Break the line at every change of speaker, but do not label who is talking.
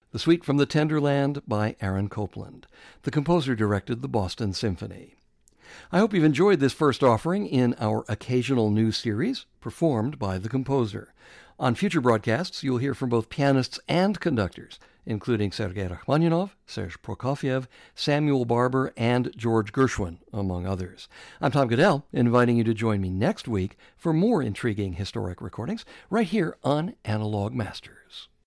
The Suite from the Tenderland by Aaron Copland. The composer directed the Boston Symphony. I hope you've enjoyed this first offering in our occasional new series, performed by the composer. On future broadcasts, you'll hear from both pianists and conductors, including Sergei Rachmaninoff, Serge Prokofiev, Samuel Barber, and George Gershwin, among others. I'm Tom Goodell, inviting you to join me next week for more intriguing historic recordings right here on Analog Masters.